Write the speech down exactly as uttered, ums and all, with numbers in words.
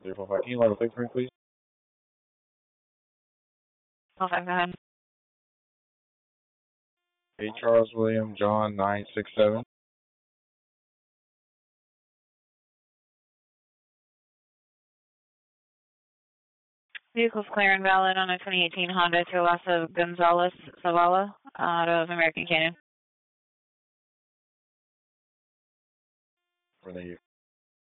zero four five. Can you level six for me, please? Oh, five, go ahead. Hey, Charles William John nine six seven. Vehicle's clear and valid on a twenty eighteen Honda Terlasa Gonzalez Zavala out of American Canyon. For the